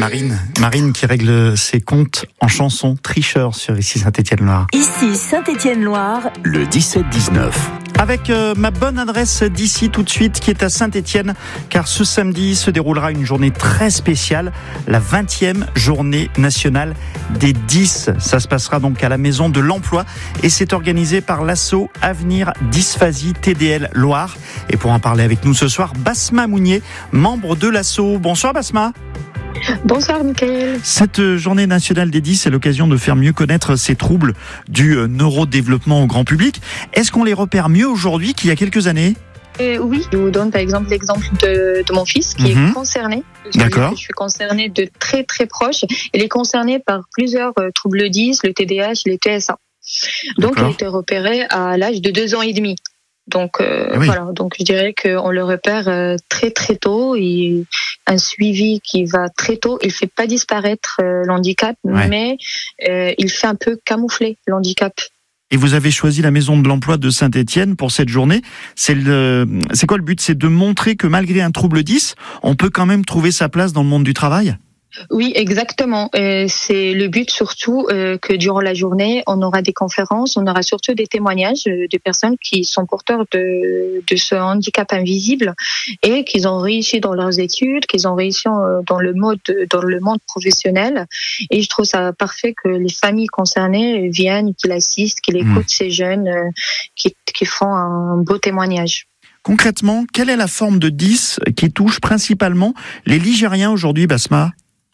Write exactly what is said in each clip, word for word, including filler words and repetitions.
Marine, Marine qui règle ses comptes en chanson, tricheur sur Ici Saint-Étienne-Loire. Ici Saint-Étienne-Loire, le dix-sept dix-neuf. Avec euh, ma bonne adresse d'ici tout de suite qui est à Saint-Étienne, car ce samedi se déroulera une journée très spéciale, la vingtième journée nationale des dix. Ça se passera donc à la Maison de l'Emploi et c'est organisé par l'asso Avenir Dysphasie T D L Loire. Et pour en parler avec nous ce soir, Basma Mounier, membre de l'asso. Bonsoir Basma. Bonsoir Mickaël. Cette journée nationale des dix est l'occasion de faire mieux connaître ces troubles du neurodéveloppement au grand public. Est-ce qu'on les repère mieux aujourd'hui qu'il y a quelques années ? Euh, oui, je vous donne par exemple l'exemple de, de mon fils qui mmh. est concerné. D'accord. Je suis concernée de très très proche. Il est concerné par plusieurs euh, troubles dix, le T D A H, les T S A. Donc D'accord. il a été repéré à l'âge de deux ans et demi. Donc euh, oui. voilà, donc je dirais qu'on le repère euh, très très tôt et un suivi qui va très tôt. Il fait pas disparaître euh, l'handicap, ouais. mais euh, il fait un peu camoufler l'handicap. Et vous avez choisi la Maison de l'Emploi de Saint-Étienne pour cette journée. C'est le, c'est quoi le but ? C'est de montrer que malgré un trouble dix, on peut quand même trouver sa place dans le monde du travail ? Oui, exactement. Euh, c'est le but surtout euh, que durant la journée, on aura des conférences, on aura surtout des témoignages euh, de personnes qui sont porteurs de, de ce handicap invisible et qu'ils ont réussi dans leurs études, qu'ils ont réussi euh, dans le mode, dans le monde professionnel. Et je trouve ça parfait que les familles concernées viennent, qu'ils assistent, qu'ils écoutent mmh. ces jeunes euh, qui, qui font un beau témoignage. Concrètement, quelle est la forme de dix qui touche principalement les Ligériens aujourd'hui, Basma ?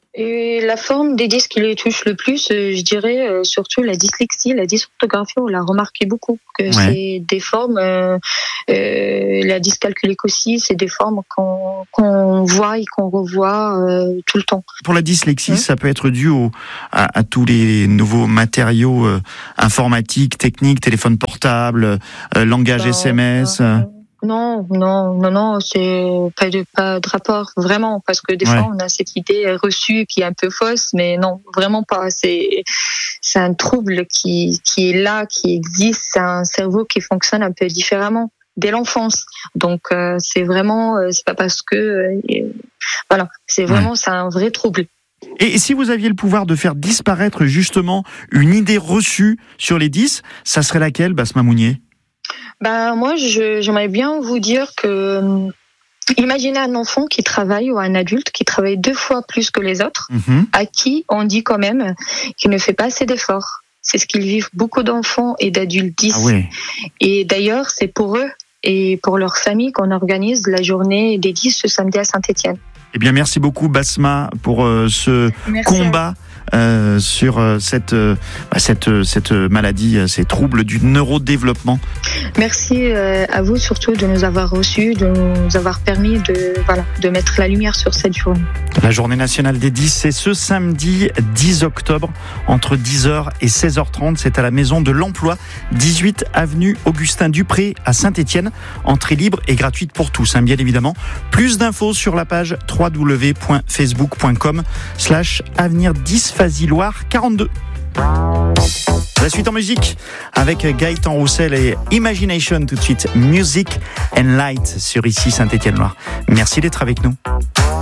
Et la forme des dys qui les touche le plus, je dirais euh, surtout la dyslexie, la dysorthographie, on l'a remarqué beaucoup, que ouais. c'est des formes, euh, euh, la dyscalculique aussi, c'est des formes qu'on, qu'on voit et qu'on revoit euh, tout le temps. Pour la dyslexie, mmh. ça peut être dû au, à, à tous les nouveaux matériaux euh, informatiques, techniques, téléphones portables, euh, langage bah, S M S... Euh... Non, non, non, non, c'est pas de, pas de rapport, vraiment, parce que des ouais. fois, on a cette idée reçue qui est un peu fausse, mais non, vraiment pas. C'est, c'est un trouble qui, qui est là, qui existe, c'est un cerveau qui fonctionne un peu différemment dès l'enfance. Donc, euh, c'est vraiment, euh, c'est pas parce que, euh, voilà, c'est vraiment, ouais. c'est un vrai trouble. Et si vous aviez le pouvoir de faire disparaître justement une idée reçue sur les dix, ça serait laquelle, Basma Mounier ? Ben moi, je, j'aimerais bien vous dire que, imaginez un enfant qui travaille ou un adulte qui travaille deux fois plus que les autres, mmh. à qui on dit quand même qu'il ne fait pas assez d'efforts. C'est ce qu'ils vivent beaucoup d'enfants et d'adultes dix. Ah oui. Et d'ailleurs, c'est pour eux et pour leur famille qu'on organise la journée des dix ce samedi à Saint-Étienne. Eh bien, merci beaucoup Basma pour euh, ce merci combat. Euh, sur euh, cette, euh, cette, cette maladie, ces troubles du neurodéveloppement. Merci euh, à vous surtout de nous avoir reçus, de nous avoir permis de, voilà, de mettre la lumière sur cette journée. La journée nationale des dix, c'est ce samedi dix octobre, entre dix heures et seize heures trente. C'est à la Maison de l'Emploi, dix-huit avenue Augustin Dupré à Saint-Étienne. Entrée libre et gratuite pour tous, hein, bien évidemment. Plus d'infos sur la page w w w point facebook point com slash avenir dysphasie Loire quarante-deux. La suite en musique avec Gaëtan Roussel et Imagination tout de suite. Music and Light sur Ici Saint-Étienne-Loire. Merci d'être avec nous.